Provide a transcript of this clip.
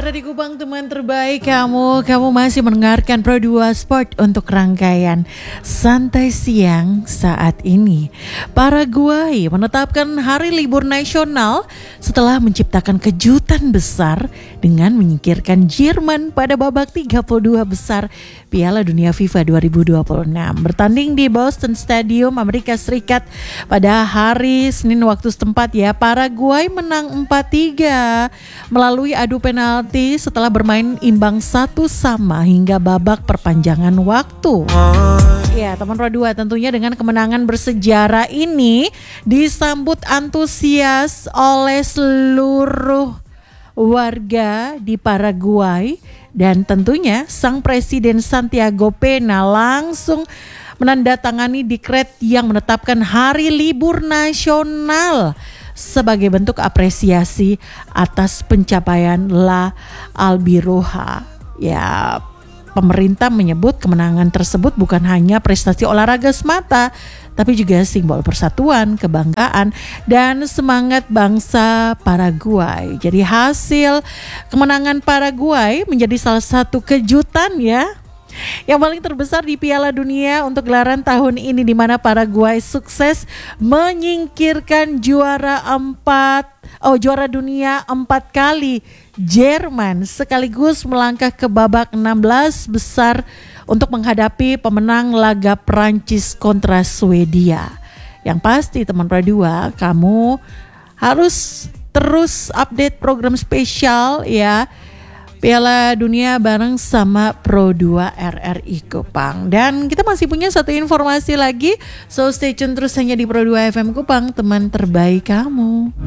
ada di Kupang, teman terbaik kamu. Kamu masih mendengarkan Pro 2 Sport untuk rangkaian santai siang saat ini. Paraguay menetapkan hari libur nasional setelah menciptakan kejutan besar dengan menyingkirkan Jerman pada babak 32 besar Piala Dunia FIFA 2026. Bertanding di Boston Stadium, Amerika Serikat pada hari Senin waktu setempat ya. Paraguay menang 4-3 melalui adu penalti setelah bermain imbang 1-1 hingga babak perpanjangan waktu. Ya, teman Pro 2, tentunya dengan kemenangan bersejarah ini disambut antusias oleh seluruh warga di Paraguay, dan tentunya sang Presiden Santiago Pena langsung menandatangani dekret yang menetapkan hari libur nasional sebagai bentuk apresiasi atas pencapaian La Albiroja. Ya, pemerintah menyebut kemenangan tersebut bukan hanya prestasi olahraga semata, tapi juga simbol persatuan, kebanggaan, dan semangat bangsa Paraguay. Jadi hasil kemenangan Paraguay menjadi salah satu kejutan ya, yang paling terbesar di Piala Dunia untuk gelaran tahun ini, di mana Paraguay sukses menyingkirkan juara dunia 4 kali Jerman, sekaligus melangkah ke babak 16 besar untuk menghadapi pemenang laga Prancis kontra Swedia. Yang pasti teman Pro 2, kamu harus terus update program spesial ya, Piala Dunia bareng sama Pro 2 RRI Kupang. Dan kita masih punya satu informasi lagi, so stay tune terus hanya di Pro 2 FM Kupang, teman terbaik kamu.